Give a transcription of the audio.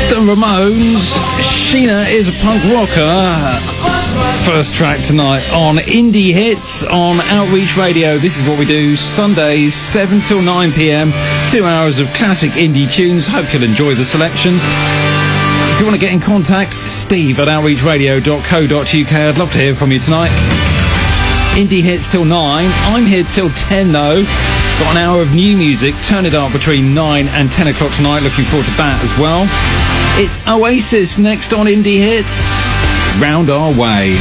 The Ramones, Sheena is a punk rocker. First track tonight on Indie Hits on Outreach Radio. This is what we do Sundays 7 till 9 p.m. 2 hours of classic indie tunes. Hope you'll enjoy the selection. If you want to get in contact, steve@outreachradio.co.uk. I'd love to hear from you tonight. Indie Hits till 9. I'm here till 10 though. Got an hour of new music. Turn it up between 9 and 10 o'clock tonight. Looking forward to that as well. It's Oasis next on Indie Hits. Round Our Way.